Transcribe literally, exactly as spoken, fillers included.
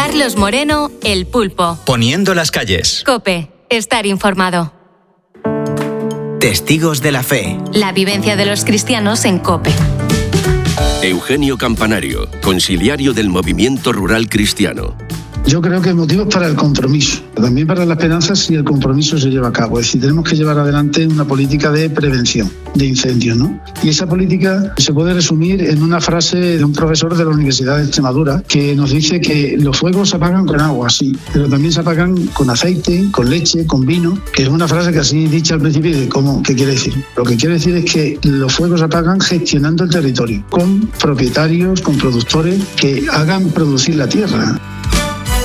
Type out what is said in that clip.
Carlos Moreno, El Pulpo. Poniendo las calles. COPE. Estar informado. Testigos de la fe. La vivencia de los cristianos en COPE. Eugenio Campanario, conciliario del Movimiento Rural Cristiano. Yo creo que hay motivos para el compromiso, también para la esperanza si el compromiso se lleva a cabo. Es decir, tenemos que llevar adelante una política de prevención de incendios, ¿no? Y esa política se puede resumir en una frase de un profesor de la Universidad de Extremadura que nos dice que los fuegos se apagan con agua, sí, pero también se apagan con aceite, con leche, con vino, que es una frase que así dicha al principio, de cómo, ¿qué quiere decir? Lo que quiere decir es que los fuegos se apagan gestionando el territorio, con propietarios, con productores que hagan producir la tierra.